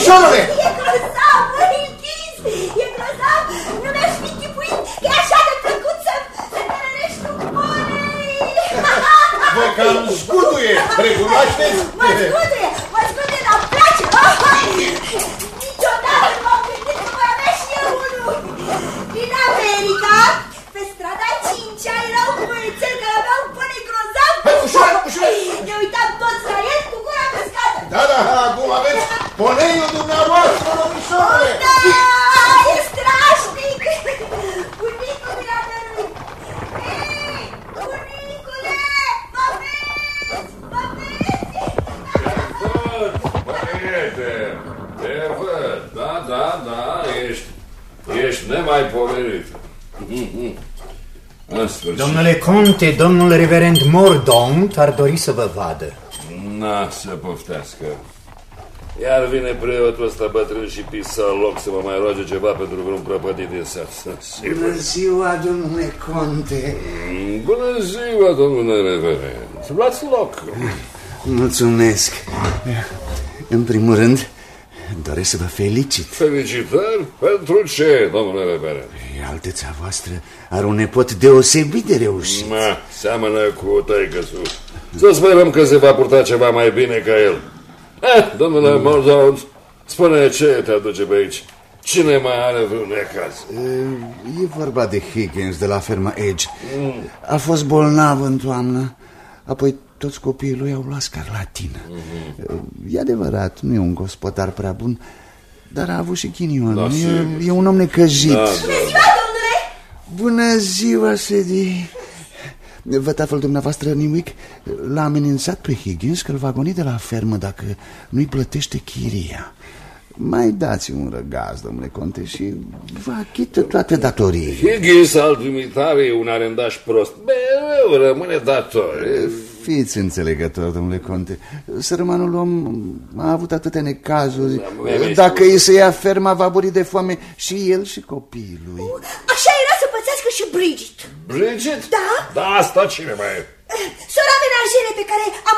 domnișorule! E grozav, măi, închis! E grozav! Nu mi-aș fi închipuit că e așa de plăcut să tărărești un ponei! Vă cam zguduie, recunoașteți? Mă zguduie, dar îmi place! Niciodată nu m-am gândit că voi avea și eu unul! Din America, pe strada 5-a, erau băiețeli care aveau un ponei grozav! Hai, ușoară, ușoară! Ne uitam toți la el cu gura căscată! Da, acum aveți poneiul dumneavoastră, domnișorule! Da, e strașnic! Bunicul mi l-a dăruit! Ei, bunicule! Mă vezi? Mă vezi? Te văd, da, ești nemaipomenit. În sfârșit. Domnule conte, domnul reverend Mordaunt ar dori să vă vadă. Na, să poftească. Iar vine preotul ăsta bătrân și pisă în loc să mă mai roage ceva pentru vreun prăpădit din sat. Bună ziua, domnule conte. Bună ziua, domnule reverend. Luați loc. Mulțumesc. În primul rând, doresc să vă felicit. Felicitări? Pentru ce, domnule reverend? Alteța voastră are un nepot deosebit de reușit. Seamănă cu tăică-su. Să sperăm că se va purta ceva mai bine ca el. Domnule Mordaunt, spune ce te aduce pe aici. Cine mai are vreun necaz? E vorba de Higgins de la ferma Edge. A fost bolnav în toamnă. Apoi toți copiii lui au luat scarlatină. E adevărat, nu e un gospodar prea bun, dar a avut și ghinion. E un om necăjit. Bună ziua, domnule! Bună ziua, Sedi. Vătaful dumneavoastră, Newick, l-a amenințat pe Higgins că îl va goni de la fermă dacă nu-i plătește chiria. Mai dați un răgaz, domnule conte, și vă achită toate datoriile. Higgins al dumitare e un arendaș prost. Mereu rămâne dator. Fiți înțelegător, domnule conte. Sărmanul om a avut atâtea necazuri. Dacă îi se ia ferma, va muri de foame și el și copiii lui. Așa era să pățească și Bridget. Bridget? Da? Da, asta cine mai e? Sora menajere pe care am